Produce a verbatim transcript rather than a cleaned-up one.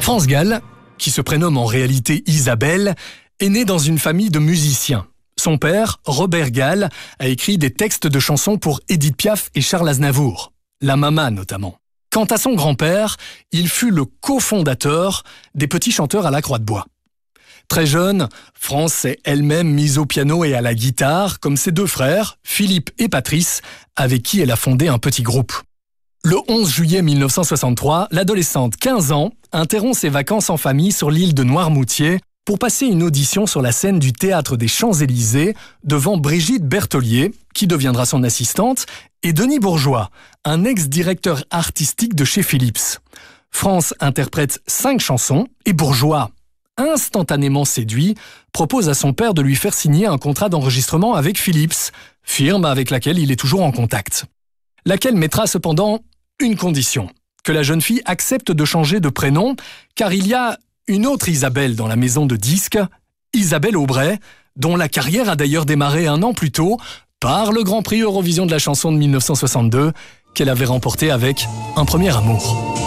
France Gall, qui se prénomme en réalité Isabelle, est née dans une famille de musiciens. Son père, Robert Gall, a écrit des textes de chansons pour Édith Piaf et Charles Aznavour, La Mama notamment. Quant à son grand-père, il fut le cofondateur des Petits Chanteurs à la Croix de Bois. Très jeune, France s'est elle-même mise au piano et à la guitare, comme ses deux frères, Philippe et Patrice, avec qui elle a fondé un petit groupe. Le onze juillet mille neuf cent soixante-trois, l'adolescente, quinze ans, interrompt ses vacances en famille sur l'île de Noirmoutier pour passer une audition sur la scène du Théâtre des Champs-Élysées devant Brigitte Berthollier, qui deviendra son assistante, et Denis Bourgeois, un ex-directeur artistique de chez Philips. France interprète cinq chansons et Bourgeois, instantanément séduit, propose à son père de lui faire signer un contrat d'enregistrement avec Philips, firme avec laquelle il est toujours en contact. Laquelle mettra cependant une condition, que la jeune fille accepte de changer de prénom, car il y a une autre Isabelle dans la maison de disques, Isabelle Aubray, dont la carrière a d'ailleurs démarré un an plus tôt par le Grand Prix Eurovision de la chanson de mille neuf cent soixante-deux qu'elle avait remporté avec Un premier amour.